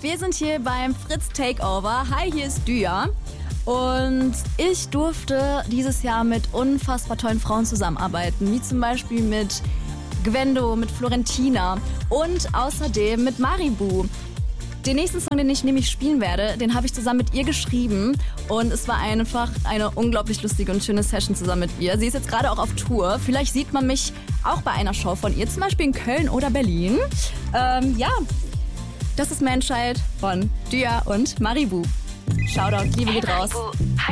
Wir sind hier beim Fritz Takeover. Hi, hier ist Dya. Und ich durfte dieses Jahr mit unfassbar tollen Frauen zusammenarbeiten, wie zum Beispiel mit Gwendo, mit Florentina und außerdem mit Maribu. Den nächsten Song, den ich nämlich spielen werde, den habe ich zusammen mit ihr geschrieben und es war einfach eine unglaublich lustige und schöne Session zusammen mit ihr. Sie ist jetzt gerade auch auf Tour. Vielleicht sieht man mich auch bei einer Show von ihr, zum Beispiel in Köln oder Berlin. Das ist Manchild von Dya und Maribu. Shoutout, Liebe geht raus.